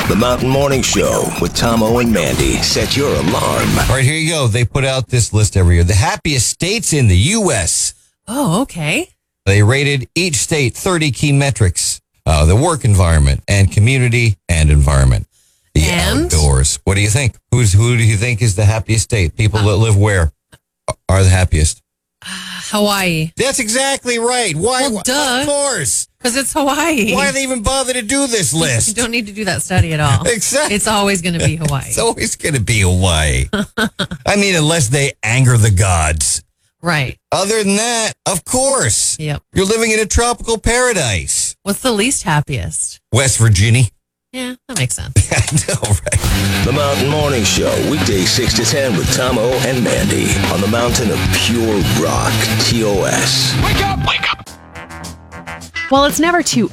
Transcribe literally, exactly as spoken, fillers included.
The Mountain Morning Show with Tomo and Mandy. Set your alarm. All right, here you go. They put out this list every year. The happiest states in the U S. Oh, okay. They rated each state thirty key metrics. Uh, the work environment and community and environment. The And? outdoors. What do you think? Who's Who do you think is the happiest state? People that live where are the happiest? Hawaii. That's exactly right. Why? Well, duh. Of course. Because it's Hawaii. Why do they even bother to do this You list? don't need to do that study at all. Exactly. It's always going to be Hawaii. It's always going to be Hawaii. I mean, unless they anger the gods. Right. Other than that, of course. Yep. You're living in a tropical paradise. What's the least happiest? West Virginia. Yeah, that makes sense. I know, right? The Mountain Morning Show, weekdays six to ten with Tomo and Mandy on the mountain of pure rock, T O S. Wake up! Wake up! While it's never too